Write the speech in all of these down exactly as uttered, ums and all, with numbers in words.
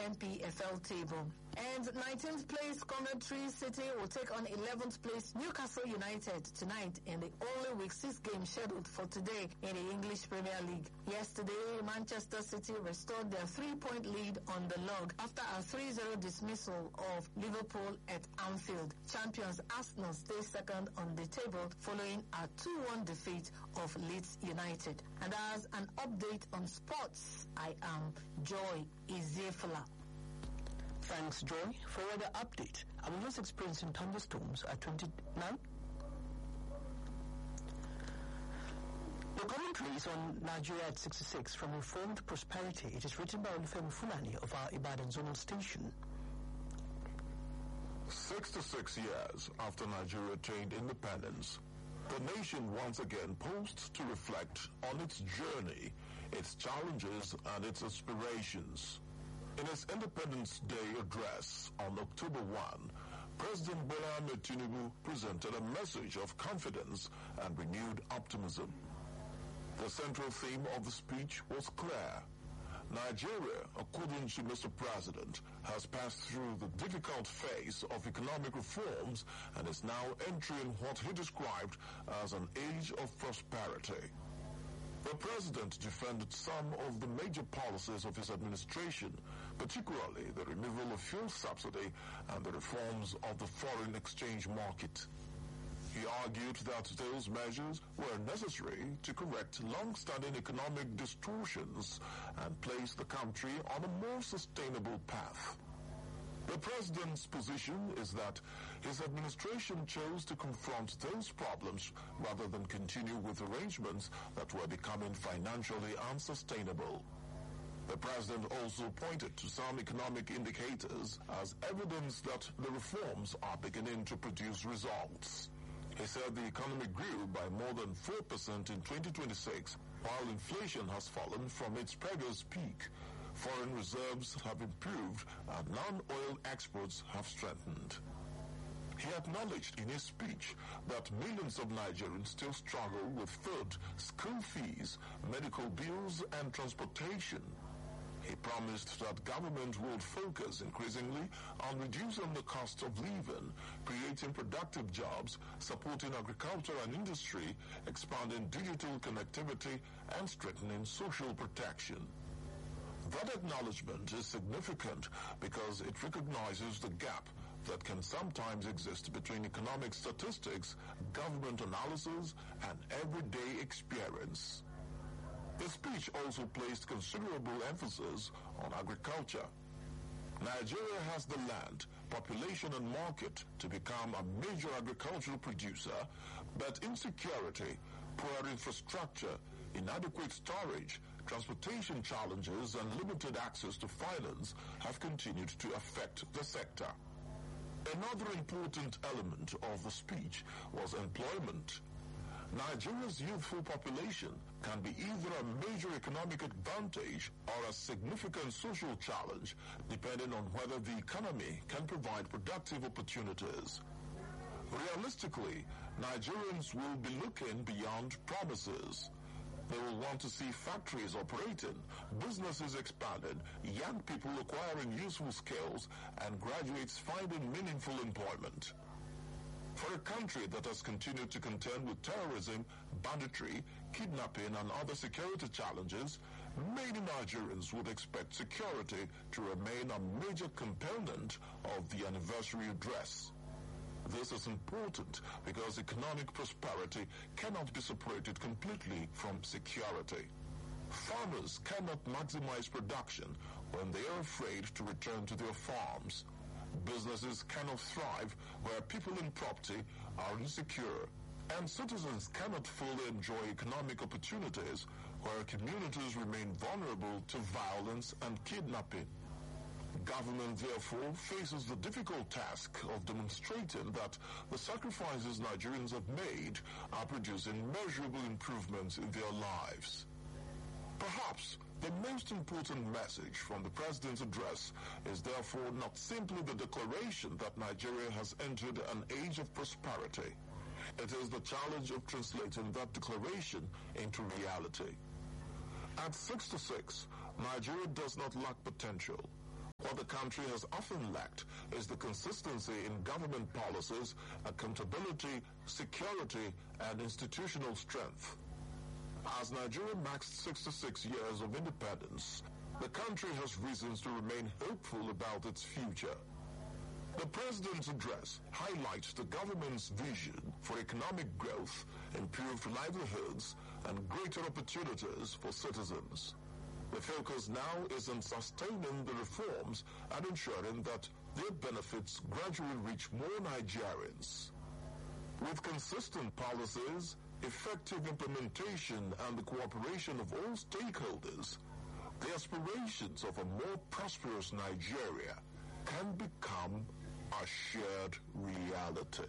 N P F L table. And nineteenth place Coventry City will take on eleventh place Newcastle United tonight in the only week six game scheduled for today in the English Premier League. Yesterday, Manchester City restored their three-point lead on the log after a three zero dismissal of Liverpool at Anfield. Champions Arsenal stay second on the table following a two one defeat of Leeds United. And as an update on sports, I am Joy Izefala. Thanks, Joy. For weather update, I'm just experiencing thunderstorms at twenty-nine. The commentary is on Nigeria at sixty-six from Reformed Prosperity. It is written by Olufemi Fulani of our Ibadan zonal station. sixty-six years after Nigeria attained independence, the nation once again paused to reflect on its journey, its challenges, and its aspirations. In his Independence Day address on October first, President Bola Ahmed Tinubu presented a message of confidence and renewed optimism. The central theme of the speech was clear. Nigeria, according to Mister President, has passed through the difficult phase of economic reforms and is now entering what he described as an age of prosperity. The president defended some of the major policies of his administration, particularly the removal of fuel subsidy and the reforms of the foreign exchange market. He argued that those measures were necessary to correct long-standing economic distortions and place the country on a more sustainable path. The president's position is that his administration chose to confront those problems rather than continue with arrangements that were becoming financially unsustainable. The president also pointed to some economic indicators as evidence that the reforms are beginning to produce results. He said the economy grew by more than four percent in twenty twenty-six, while inflation has fallen from its previous peak. Foreign reserves have improved and non-oil exports have strengthened. He acknowledged in his speech that millions of Nigerians still struggle with food, school fees, medical bills, and transportation. He promised that government would focus increasingly on reducing the cost of living, creating productive jobs, supporting agriculture and industry, expanding digital connectivity, and strengthening social protection. That acknowledgement is significant because it recognizes the gap that can sometimes exist between economic statistics, government analysis, and everyday experience. The speech also placed considerable emphasis on agriculture. Nigeria has the land, population, and market to become a major agricultural producer, but insecurity, poor infrastructure, inadequate storage, transportation challenges, and limited access to finance have continued to affect the sector. Another important element of the speech was employment. Nigeria's youthful population can be either a major economic advantage or a significant social challenge, depending on whether the economy can provide productive opportunities. Realistically, Nigerians will be looking beyond promises. They will want to see factories operating, businesses expanding, young people acquiring useful skills, and graduates finding meaningful employment. For a country that has continued to contend with terrorism, banditry, kidnapping, and other security challenges, many Nigerians would expect security to remain a major component of the anniversary address. This is important because economic prosperity cannot be separated completely from security. Farmers cannot maximize production when they are afraid to return to their farms. Businesses cannot thrive where people and property are insecure, and citizens cannot fully enjoy economic opportunities where communities remain vulnerable to violence and kidnapping. Government, therefore, faces the difficult task of demonstrating that the sacrifices Nigerians have made are producing measurable improvements in their lives. Perhaps the most important message from the President's address is therefore not simply the declaration that Nigeria has entered an age of prosperity. It is the challenge of translating that declaration into reality. At sixty-six, Nigeria does not lack potential. What the country has often lacked is the consistency in government policies, accountability, security, and institutional strength. As Nigeria marks sixty-six years of independence, the country has reasons to remain hopeful about its future. The President's address highlights the government's vision for economic growth, improved livelihoods, and greater opportunities for citizens. The focus now is on sustaining the reforms and ensuring that their benefits gradually reach more Nigerians. With consistent policies, effective implementation, and the cooperation of all stakeholders, the aspirations of a more prosperous Nigeria can become a shared reality.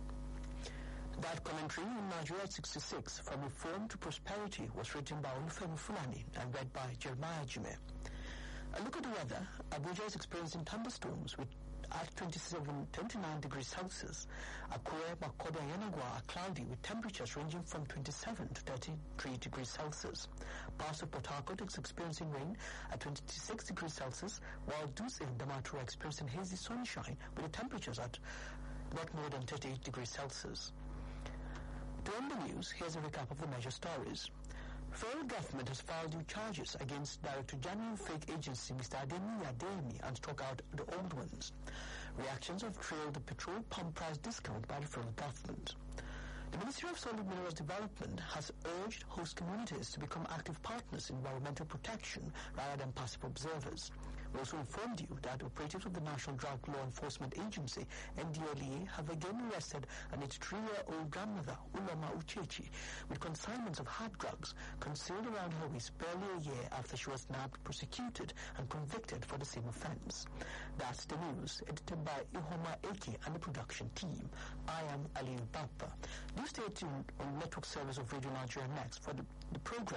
That commentary on Nigeria at sixty-six, From Reform to Prosperity, was written by Olufemi Fulani and read by Jeremiah Jime. A look at the weather. Abuja is experiencing thunderstorms with at twenty-seven, twenty-nine degrees Celsius. Akure, Makoda, and Yanagwa are cloudy with temperatures ranging from twenty-seven to thirty-three degrees Celsius. Parts of Port Harcourt is experiencing rain at twenty-six degrees Celsius, while Dutse and Damaturu are experiencing hazy sunshine with the temperatures at not more than thirty-eight degrees Celsius. To end the news, here's a recap of the major stories. Federal government has filed new charges against Director General Fake Agency Mister Ademi Ademi and struck out the old ones. Reactions have trailed the petrol pump price discount by the federal government. The Ministry of Solid Minerals Development has urged host communities to become active partners in environmental protection rather than passive observers. We also informed you that operatives of the National Drug Law Enforcement Agency, N D L E A, have again arrested an eighty-three-year-old grandmother, Uloma Uchechi, with consignments of hard drugs concealed around her waist barely a year after she was nabbed, prosecuted, and convicted for the same offense. That's the news, edited by Ihoma Eki and the production team. I am Aliyu Bappa. Do stay tuned on network service of Radio Nigeria Next for the, the program